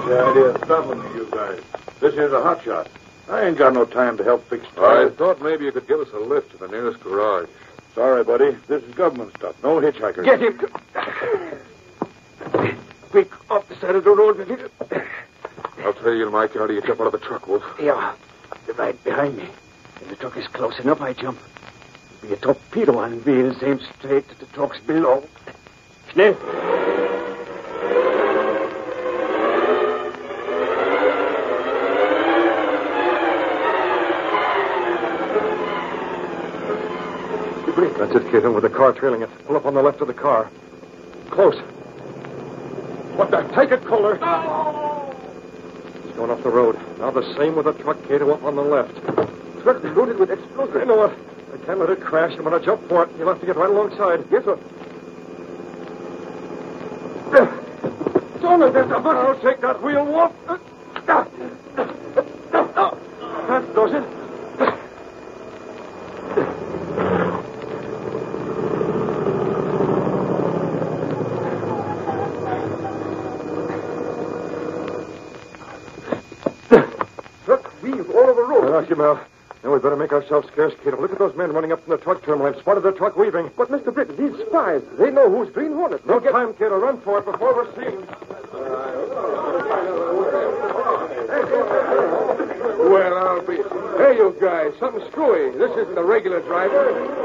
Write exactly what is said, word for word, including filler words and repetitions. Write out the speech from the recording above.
the idea of stopping me, you guys? This is a hot shot. I ain't got no time to help fix I tires. thought maybe you could give us a lift to the nearest garage. Sorry, buddy. This is government stuff. No hitchhikers. Get him. Quick, off the side of the road. I'll tell you, Mike, how do you jump out of the truck, Wolf? Yeah, they're right behind me. If the truck is close enough, I jump. It'll be a torpedo on wheels aimed straight at the trucks below. Schnell. That's it, kid. And with the car trailing it. Pull up on the left of the car. Close. What the? Take it, Kohler. No! He's going off the road. Now the same with the truck, Cato, up on the left. Truck loaded with explosives. I know what. I can't let it crash. I'm going to jump for it. You'll have to get right alongside. Yes, sir. Jonah, there's a bus. I'll take that wheel, Wolf. That does it. Knock him out. Now we better make ourselves scarce, Cato. Look at those men running up from the truck terminal. I've spotted the truck weaving. But, Mister Britton, these spies, they know who's Green Hornet. No get... time, Cato. Run for it before we're seen. Well, I'll be... Hey, you guys, something screwy. This isn't a regular driver.